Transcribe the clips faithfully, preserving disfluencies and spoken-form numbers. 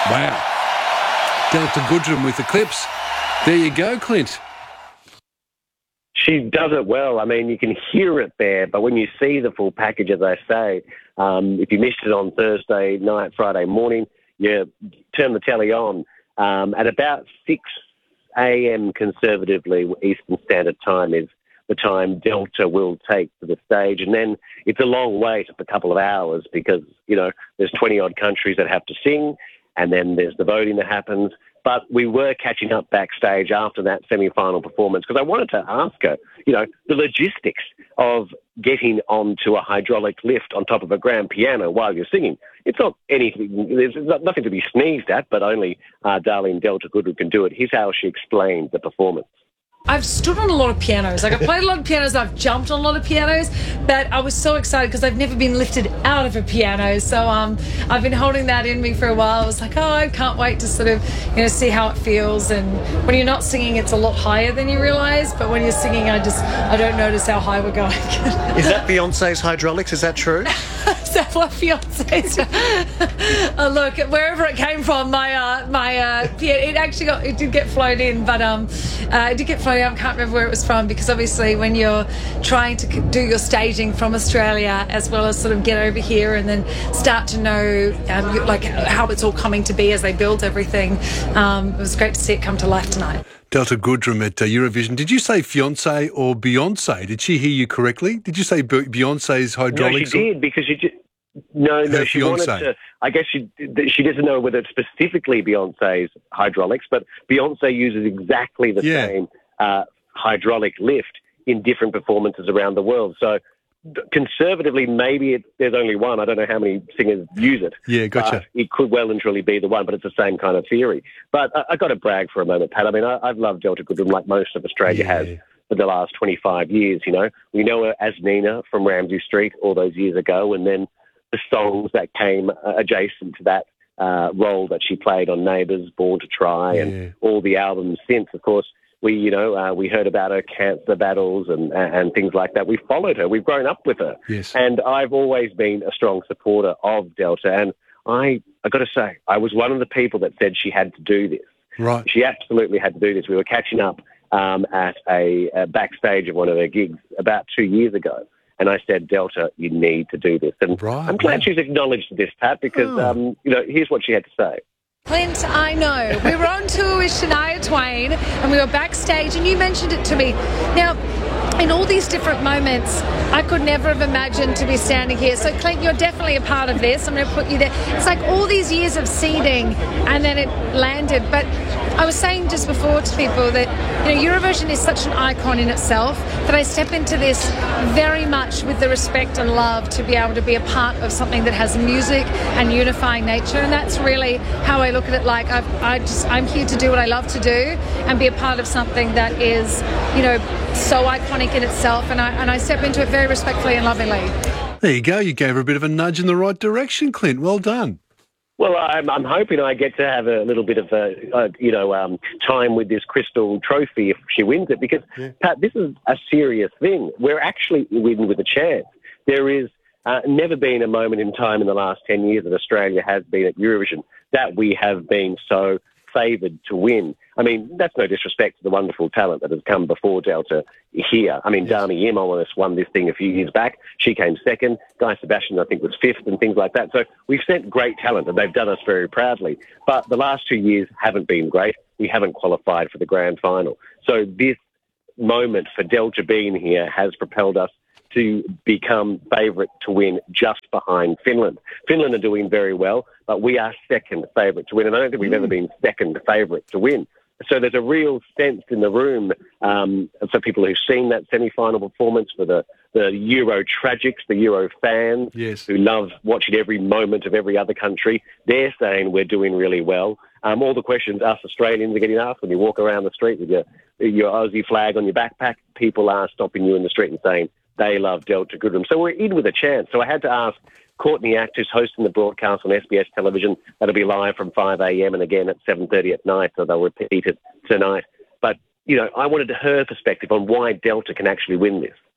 Wow. Delta Goodrem with the clips. There you go, Clint. She does it well. I mean, you can hear it there, but when you see the full package, as I say, um, if you missed it on Thursday night, Friday morning, you turn the telly on. Um, at about six a.m. conservatively, Eastern Standard Time is the time Delta will take to the stage. And then it's a long wait of a couple of hours because, you know, there's twenty-odd countries that have to sing, and then there's the voting that happens. But we were catching up backstage after that semi-final performance because I wanted to ask her, you know, the logistics of getting onto a hydraulic lift on top of a grand piano while you're singing. It's not anything, there's nothing to be sneezed at, but only uh, darling Delta Goodrem can do it. Here's how she explained the performance. I've stood on a lot of pianos. Like, I've played a lot of pianos, I've jumped on a lot of pianos, but I was so excited because I've never been lifted out of a piano. So um, I've been holding that in me for a while. I was like, oh, I can't wait to sort of, you know, see how it feels. And when you're not singing, it's a lot higher than you realise. But when you're singing, I just, I don't notice how high we're going. Is that Beyonce's hydraulics? Is that true? Is that what Beyonce's? Oh, look, wherever it came from, my uh, my uh, it actually got, it did get flown in, but um, uh, it did get flown in. I can't remember where it was from because obviously when you're trying to do your staging from Australia as well as sort of get over here and then start to know um, like how it's all coming to be as they build everything, um, it was great to see it come to life tonight. Delta Goodrem at uh, Eurovision. Did you say fiancé or Beyonce? Did she hear you correctly? Did you say Be- Beyonce's hydraulics? No, she did because she just... No, no, Her she fiancé. wanted to... I guess she she doesn't know whether it's specifically Beyonce's hydraulics, but Beyonce uses exactly the Yeah. same uh, hydraulic lift in different performances around the world. So conservatively, maybe it, there's only one. I don't know how many singers use it. Yeah, gotcha. Uh, it could well and truly be the one, but it's the same kind of theory. But I, I got to brag for a moment, Pat. I mean, I, I've loved Delta Goodrem like most of Australia Yeah. has for the last twenty-five years, you know. We know her as Nina from Ramsay Street all those years ago, and then the songs that came uh, adjacent to that uh, role that she played on Neighbours, Born to Try, Yeah. and all the albums since. Of course, we, you know, uh, we heard about her cancer battles and and things like that. We followed her. We've grown up with her. Yes. And I've always been a strong supporter of Delta. And I, I got to say, I was one of the people that said she had to do this. Right. She absolutely had to do this. We were catching up um, at a, a backstage of one of her gigs about two years ago. And I said, Delta, you need to do this. And Right, I'm glad wow. she's acknowledged this, Pat, because, Oh. um, you know, here's what she had to say. Clint, I know. We were on tour with Shania Twain and we were backstage and you mentioned it to me. Now, in all these different moments, I could never have imagined to be standing here. So, Clint, you're definitely a part of this. I'm going to put you there. It's like all these years of seeding and then it landed. But I was saying just before to people that, you know, Eurovision is such an icon in itself that I step into this very much with the respect and love to be able to be a part of something that has music and unifying nature. And that's really how I look at it. Like, I've, I just, I'm here to do what I love to do and be a part of something that is, you know, so iconic in itself. And I, and I step into it very respectfully and lovingly. There you go. You gave her a bit of a nudge in the right direction, Clint. Well done. Well, I'm, I'm hoping I get to have a little bit of, a, uh, you know, um, time with this crystal trophy if she wins it, because, Yeah. Pat, this is a serious thing. We're actually winning with a chance. There is uh, never been a moment in time in the last ten years that Australia has been at Eurovision that we have been so favoured to win. I mean, that's no disrespect to the wonderful talent that has come before Delta here. I mean, Yes. Dami Im almost won this thing a few years back. She came second. Guy Sebastian, I think, was fifth and things like that. So we've sent great talent and they've done us very proudly. But the last two years haven't been great. We haven't qualified for the grand final. So this moment for Delta being here has propelled us to become favourite to win just behind Finland. Finland are doing very well, but we are second favourite to win, and I don't think we've ever been second favourite to win. So there's a real sense in the room um, for people who've seen that semi-final performance, for the, the Euro tragics, the Euro fans Yes. who love watching every moment of every other country. They're saying we're doing really well. Um, all the questions us Australians are getting asked when you walk around the street with your, your Aussie flag on your backpack, people are stopping you in the street and saying they love Delta Goodrem. So we're in with a chance. So I had to ask Courtney Act, who's hosting the broadcast on S B S television. That'll be live from five a.m. and again at seven thirty at night, so they'll repeat it tonight. But, you know, I wanted her perspective on why Delta can actually win this.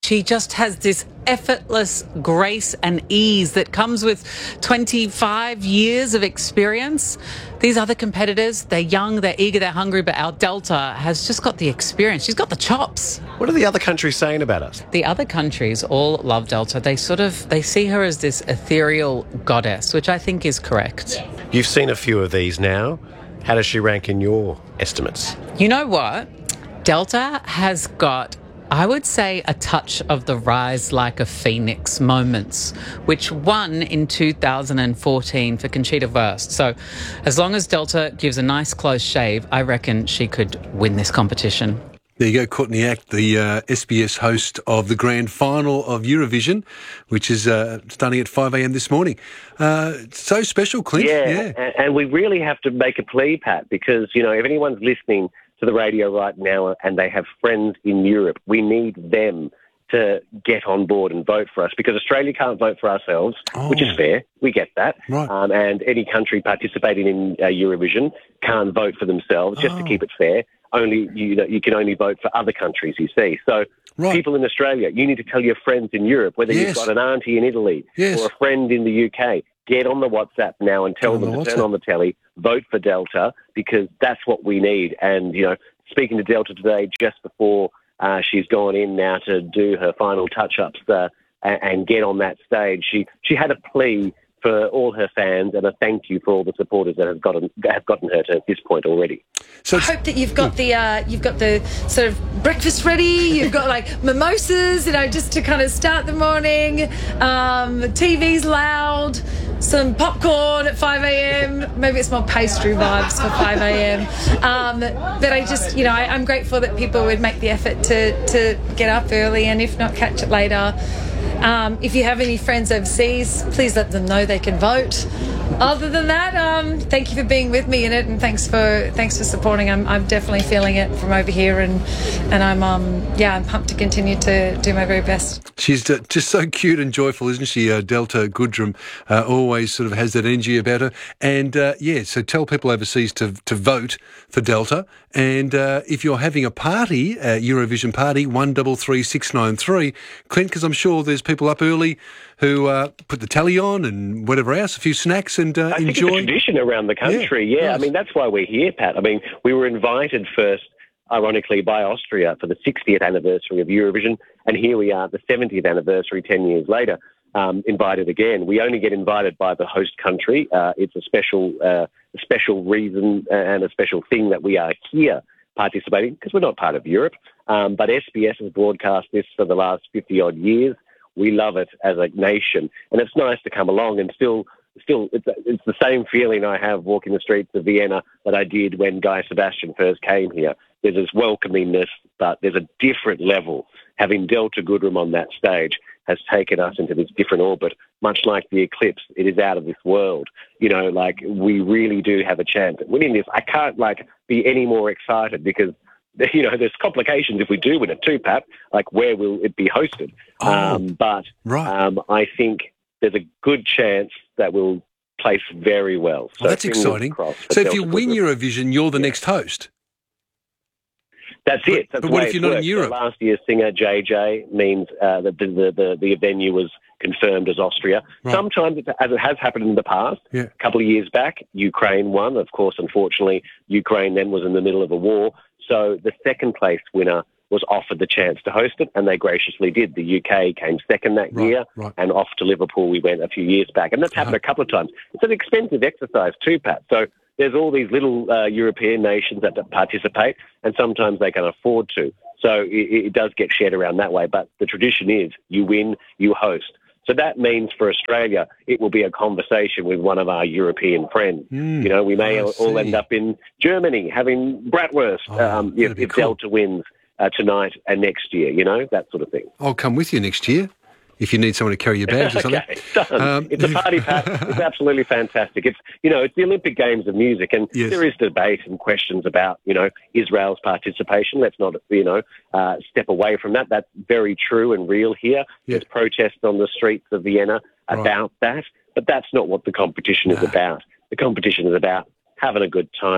She just has this effortless grace and ease that comes with twenty-five years of experience. These other competitors, they're young, they're eager, they're hungry, but our Delta has just got the experience. She's got the chops. What are the other countries saying about us? The other countries all love Delta. They sort of, they see her as this ethereal goddess, which I think is correct. You've seen a few of these now. How does she rank in your estimates? You know what? Delta has got, I would say, a touch of the rise like a phoenix moments, which won in two thousand fourteen for Conchita Wurst. So as long as Delta gives a nice close shave, I reckon she could win this competition. There you go, Courtney Act, the uh, S B S host of the grand final of Eurovision, which is uh, starting at five a.m. this morning. Uh, so special, Clint. Yeah, yeah. And, and we really have to make a plea, Pat, because, you know, if anyone's listening to the radio right now and they have friends in Europe, we need them to get on board and vote for us, because Australia can't vote for ourselves, oh. which is fair. We get that. Right. Um, and any country participating in uh, Eurovision can't vote for themselves, just oh. to keep it fair. Only you, know, you can only vote for other countries, you see. So right. people in Australia, you need to tell your friends in Europe, whether yes. you've got an auntie in Italy yes. or a friend in the U K, get on the WhatsApp now and tell them to WhatsApp. turn on the telly, vote for Delta, because that's what we need. And, you know, speaking to Delta today, just before uh, she's gone in now to do her final touch-ups uh, and, and get on that stage, she, she had a plea for all her fans and a thank you for all the supporters that have gotten have gotten her to this point already. So I hope that you've got the uh, you've got the sort of breakfast ready. You've got like mimosas, you know, just to kind of start the morning. Um, the T V's loud. Some popcorn at five a.m. Maybe it's more pastry vibes for five a.m. Um, but I just, you know, I, I'm grateful that people would make the effort to to get up early, and if not, catch it later. Um, if you have any friends overseas, please let them know they can vote. Other than that, um, thank you for being with me in it, and thanks for thanks for supporting. I'm I'm definitely feeling it from over here, and and I'm um yeah I'm pumped to continue to do my very best. She's uh, just so cute and joyful, isn't she? Uh, Delta Goodrum uh, always sort of has that energy about her, and uh, yeah. So tell people overseas to to vote for Delta, and uh, if you're having a party, a Eurovision party, one double three six nine three, Clint, because I'm sure there's people up early who uh, put the telly on and whatever else, a few snacks, and uh, I think enjoy. It's a tradition around the country. Yeah, Yeah, yeah. nice. I mean, that's why we're here, Pat. I mean, we were invited first, ironically, by Austria for the sixtieth anniversary of Eurovision, and here we are, the seventieth anniversary, ten years later, um, invited again. We only get invited by the host country. Uh, it's a special, uh, a special reason and a special thing that we are here participating, because we're not part of Europe. Um, but S B S has broadcast this for the last fifty-odd years. We love it as a nation, and it's nice to come along and still, still, it's, it's the same feeling I have walking the streets of Vienna that I did when Guy Sebastian first came here. There's this welcomingness, but there's a different level. Having Delta Goodrum on that stage has taken us into this different orbit, much like the eclipse. It is out of this world. You know, like, we really do have a chance at winning this. I can't, like, be any more excited, because, you know, there's complications if we do win it too, Pat. Like, where will it be hosted? Oh, um, but right. um, I think there's a good chance that we'll place very well. So Well, that's fingers exciting. crossed for So if you Delta win Goodrum. Eurovision, you're the next host. That's it. That's but the what way if you're it not in works. Europe? So last year's singer, J J, means uh, that the, the, the, the venue was confirmed as Austria. Right. Sometimes, it, as it has happened in the past, Yeah. a couple of years back, Ukraine won. Of course, unfortunately, Ukraine then was in the middle of a war. So the second place winner was offered the chance to host it, and they graciously did. The U K came second that Right, year, right. and off to Liverpool we went a few years back. And that's happened Uh-huh. a couple of times. It's an expensive exercise too, Pat. So there's all these little uh, European nations that participate, and sometimes they can afford to. So it, it does get shared around that way. But the tradition is you win, you host. So that means for Australia, it will be a conversation with one of our European friends. Mm, you know, we may I all see. end up in Germany having bratwurst Oh, um, if, that'd be if cool. Delta wins uh, tonight and next year, you know, that sort of thing. I'll come with you next year if you need someone to carry your bags or something. Okay, done. Um, it's a party, Pat. It's absolutely fantastic. It's, you know, it's the Olympic Games of music, and Yes. there is debate and questions about, you know, Israel's participation. Let's not, you know, uh, step away from that. That's very true and real here. Yeah. There's protests on the streets of Vienna Right. about that, but that's not what the competition is Nah. about. The competition is about having a good time,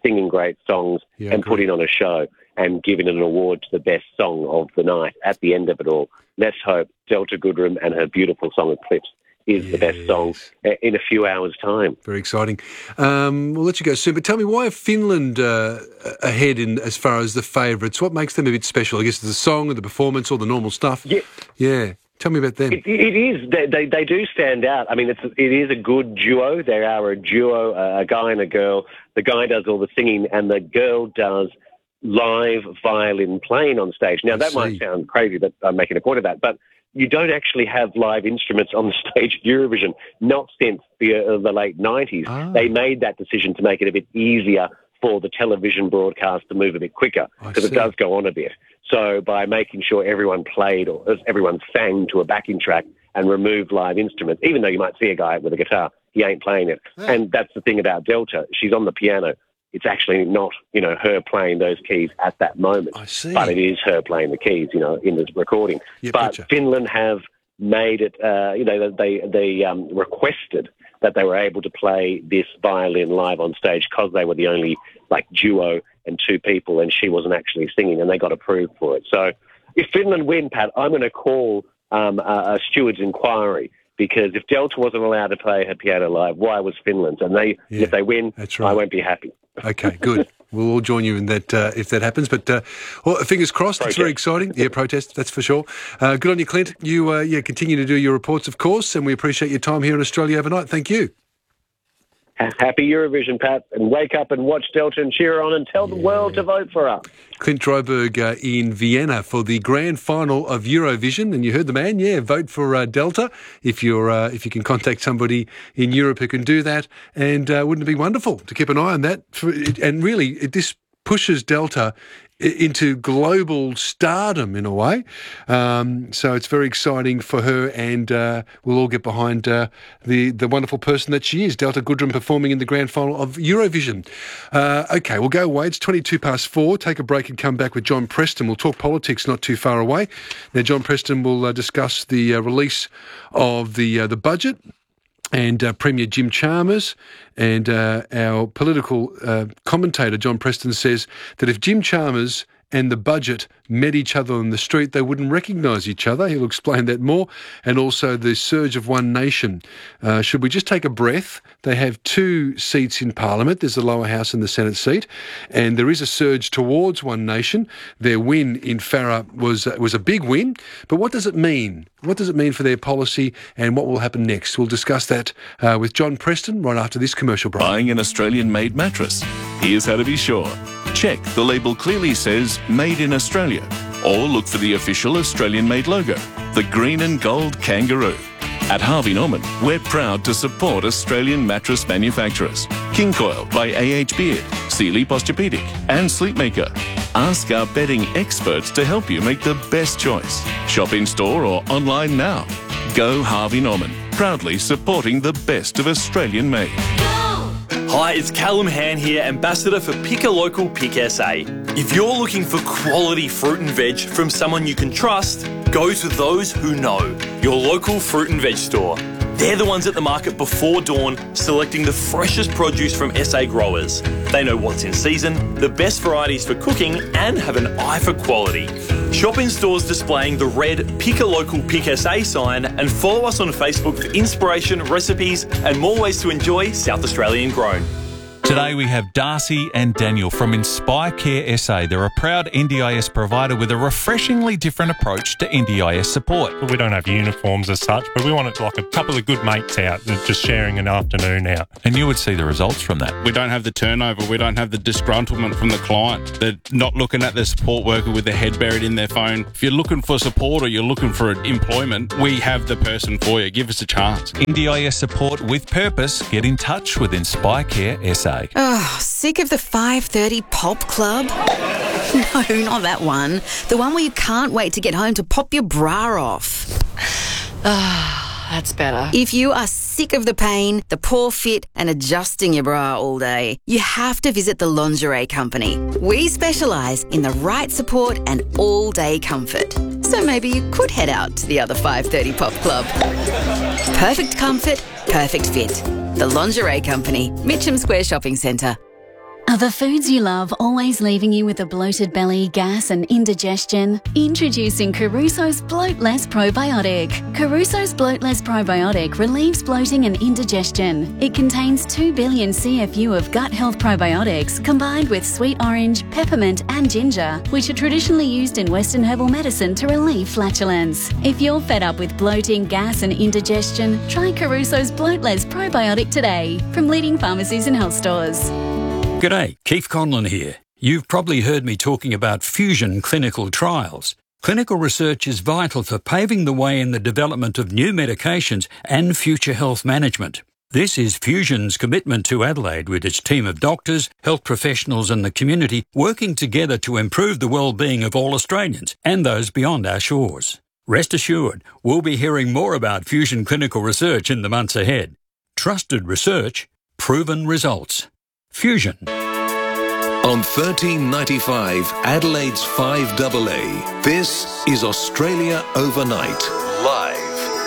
singing great songs Yeah, and agree. putting on a show and giving an award to the best song of the night at the end of it all. Let's hope Delta Goodrem and her beautiful song Eclipse is the best song Yes. uh, in a few hours' time. Very exciting. Um, we'll let you go soon, but tell me, why are Finland uh, ahead in as far as the favourites? What makes them a bit special? I guess it's the song and the performance, all the normal stuff. Yeah. Yeah. Tell me about them. It, it is. They, they they do stand out. I mean, it's it is a good duo. They are a duo, a guy and a girl. The guy does all the singing, and the girl does live violin playing on stage. Now, I that see. might sound crazy that I'm making a point of that, but you don't actually have live instruments on the stage at Eurovision, not since the, uh, the late nineties. Ah. They made that decision to make it a bit easier for the television broadcast to move a bit quicker, I because it see. does go on a bit. So by making sure everyone played or everyone sang to a backing track and removed live instruments, even though you might see a guy with a guitar, he ain't playing it. Yeah. And that's the thing about Delta. She's on the piano. It's actually not, you know, her playing those keys at that moment. I see. But it is her playing the keys, you know, in the recording. Yep, but gotcha. Finland have made it, uh, you know, they they um, requested that they were able to play this violin live on stage because they were the only, like, duo and two people, and she wasn't actually singing, and they got approved for it. So if Finland win, Pat, I'm going to call um, a, a steward's inquiry, because if Delta wasn't allowed to play her piano live, why was Finland's? And they, Yeah, if they win, that's right. I won't be happy. Okay, good. We'll all join you in that uh, if that happens. But uh, well, fingers crossed. It's very Protest. exciting. Yeah, protest. That's for sure. Uh, good on you, Clint. You uh, yeah continue to do your reports, of course, and we appreciate your time here in Australia overnight. Thank you. Ha- Happy Eurovision, Pat, and wake up and watch Delta and cheer on and tell the world to vote for her. Clint Dryberg uh, in Vienna for the grand final of Eurovision, and you heard the man. Yeah, vote for uh, Delta if you're uh, if you can contact somebody in Europe who can do that, and uh, wouldn't it be wonderful to keep an eye on that? For, and really, it, this pushes Delta i- into global stardom in a way. Um, so it's very exciting for her, and uh, we'll all get behind uh, the the wonderful person that she is, Delta Goodrem, performing in the grand final of Eurovision. Uh, okay, we'll go away. It's twenty-two past four. Take a break and come back with John Preston. We'll talk politics not too far away. Now, John Preston will uh, discuss the uh, release of the uh, the budget, and uh, Premier Jim Chalmers, and uh, our political uh, commentator John Preston says that if Jim Chalmers and the budget met each other on the street, they wouldn't recognise each other. He'll explain that more. And also the surge of One Nation. Uh, should we just take a breath? They have two seats in Parliament. There's the lower house and the Senate seat. And there is a surge towards One Nation. Their win in Farah was, uh, was a big win. But what does it mean? What does it mean for their policy, and what will happen next? We'll discuss that uh, with John Preston right after this commercial break. Buying an Australian-made mattress? Here's how to be sure. Check the label clearly says Made in Australia, or look for the official Australian-made logo, the green and gold kangaroo. At Harvey Norman, we're proud to support Australian mattress manufacturers. King Coil by A H Beard, Sealy Posturepedic and Sleepmaker. Ask our bedding experts to help you make the best choice. Shop in store or online now. Go Harvey Norman, proudly supporting the best of Australian made. Hi, it's Callum Han here, Ambassador for Pick a Local Pick S A. If you're looking for quality fruit and veg from someone you can trust, go to Those Who Know, your local fruit and veg store. They're the ones at the market before dawn, selecting the freshest produce from S A growers. They know what's in season, the best varieties for cooking, and have an eye for quality. Shop in stores displaying the red Pick a Local Pick S A sign, and follow us on Facebook for inspiration, recipes, and more ways to enjoy South Australian grown. Today we have Darcy and Daniel from Inspire Care S A. They're a proud N D I S provider with a refreshingly different approach to N D I S support. We don't have uniforms as such, but we want it like a couple of good mates out, just sharing an afternoon out. And you would see the results from that. We don't have the turnover. We don't have the disgruntlement from the client. They're not looking at the support worker with their head buried in their phone. If you're looking for support or you're looking for employment, we have the person for you. Give us a chance. N D I S support with purpose. Get in touch with Inspire Care S A. Oh, sick of the five thirty pop club? No, not that one. The one where you can't wait to get home to pop your bra off. Ah, that's better. If you are sick of the pain, the poor fit, and adjusting your bra all day, you have to visit the Lingerie Company. We specialise in the right support and all-day comfort. So maybe you could head out to the other five thirty pop club. Perfect comfort, perfect fit. The Lingerie Company, Mitcham Square Shopping Centre. Are the foods you love always leaving you with a bloated belly, gas and indigestion? Introducing Caruso's Bloat Less Probiotic. Caruso's Bloat Less Probiotic relieves bloating and indigestion. It contains two billion C F U of gut health probiotics combined with sweet orange, peppermint and ginger, which are traditionally used in Western herbal medicine to relieve flatulence. If you're fed up with bloating, gas and indigestion, try Caruso's Bloat Less Probiotic today from leading pharmacies and health stores. G'day, Keith Conlon here. You've probably heard me talking about fusion clinical trials. Clinical research is vital for paving the way in the development of new medications and future health management. This is Fusion's commitment to Adelaide with its team of doctors, health professionals and the community working together to improve the well-being of all Australians and those beyond our shores. Rest assured, we'll be hearing more about Fusion clinical research in the months ahead. Trusted research, proven results. Fusion. On thirteen ninety-five, Adelaide's five A A, this is Australia Overnight, live